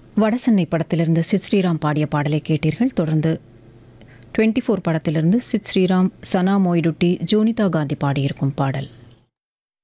வடசென்னை படத்திலிருந்து சித் ஸ்ரீராம் பாடிய பாடலை கேட்டீர்கள். தொடர்ந்து 24 படத்திலிருந்து சித் ஸ்ரீராம், சனா மொய்டுட்டி, ஜோனிதா காந்தி பாடியிருக்கும் பாடல்.